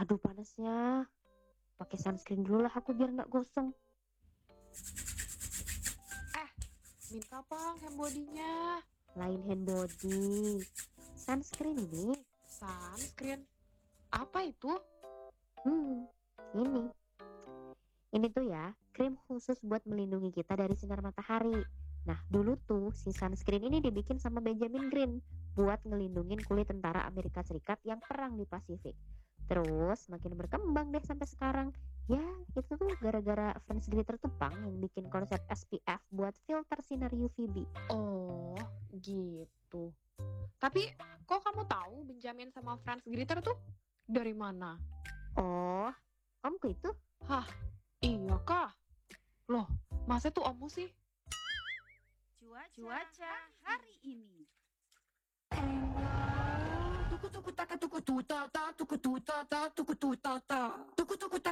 Aduh panasnya. Pakai sunscreen dulu lah aku biar nggak gosong. Minta bang hand bodinya. Lain hand body. Sunscreen ini. Sunscreen? Apa itu? Ini. Ini tuh ya, krim khusus buat melindungi kita dari sinar matahari. Nah, dulu tuh si sunscreen ini dibikin sama Benjamin Green buat ngelindungin kulit tentara Amerika Serikat yang perang di Pasifik. Terus makin berkembang deh sampai sekarang. Ya, itu tuh gara-gara Franz Griter tuh Pang yang bikin konsep SPF buat filter sinar UVB. Oh, gitu. Tapi kok kamu tahu Benjamin sama Franz Griter tuh dari mana? Oh, omku itu? Hah, iya kah? Loh, masa tuh ommu sih? Cuaca hari ini. Tuku tuku taka tuku tuta ta tuku tuta ta tuku tuta ta tuku tuku taka